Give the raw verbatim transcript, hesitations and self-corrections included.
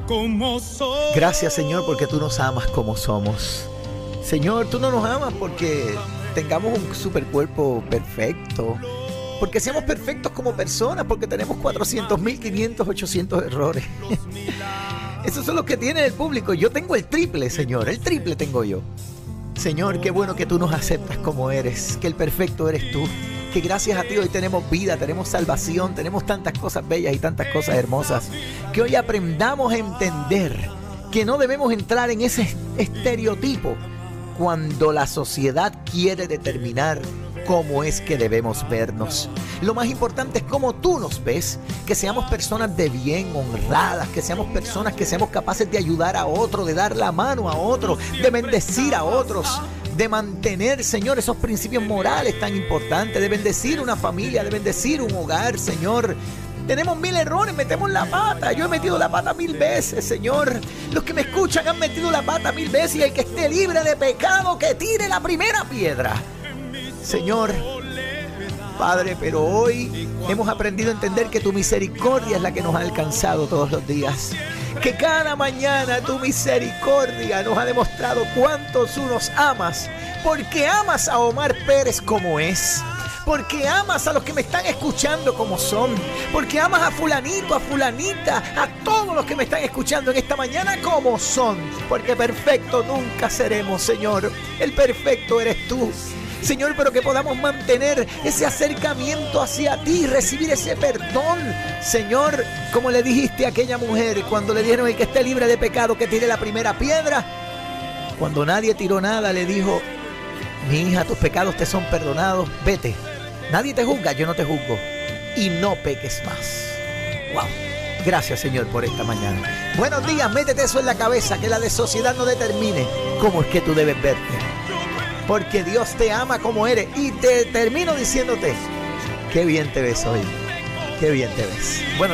como soy. Gracias, Señor, porque tú nos amas como somos. Señor, tú no nos amas porque tengamos un supercuerpo perfecto, porque seamos perfectos como personas, porque tenemos cuatrocientos mil, quinientos, ochocientos errores. Esos son los que tiene el público. Yo tengo el triple, Señor, el triple tengo yo. Señor, qué bueno que tú nos aceptas como eres, que el perfecto eres tú, que gracias a ti hoy tenemos vida, tenemos salvación, tenemos tantas cosas bellas y tantas cosas hermosas, que hoy aprendamos a entender que no debemos entrar en ese estereotipo cuando la sociedad quiere determinar cómo es que debemos vernos. Lo más importante es cómo tú nos ves, que seamos personas de bien, honradas, que seamos personas que seamos capaces de ayudar a otro, de dar la mano a otro, de bendecir a otros, de mantener, Señor, esos principios morales tan importantes, de bendecir una familia, de bendecir un hogar, Señor. Tenemos mil errores, metemos la pata. Yo he metido la pata mil veces, Señor. Los que me escuchan han metido la pata mil veces, y el que esté libre de pecado, que tire la primera piedra. Señor, Padre, pero hoy hemos aprendido a entender que tu misericordia es la que nos ha alcanzado todos los días. Que cada mañana tu misericordia nos ha demostrado cuánto tú nos amas. Porque amas a Omar Pérez como es. Porque amas a los que me están escuchando como son. Porque amas a fulanito, a fulanita, a todos los que me están escuchando en esta mañana como son. Porque perfecto nunca seremos, Señor. El perfecto eres tú. Señor, pero que podamos mantener ese acercamiento hacia ti, recibir ese perdón. Señor, como le dijiste a aquella mujer cuando le dijeron: el que esté libre de pecado, que tire la primera piedra. Cuando nadie tiró nada, le dijo: mi hija, tus pecados te son perdonados, vete. Nadie te juzga, yo no te juzgo. Y no peques más. Wow. Gracias, Señor, por esta mañana. Buenos días, métete eso en la cabeza, que la de sociedad no determine cómo es que tú debes verte. Porque Dios te ama como eres. Y te termino diciéndote: qué bien te ves hoy. Qué bien te ves. Bueno.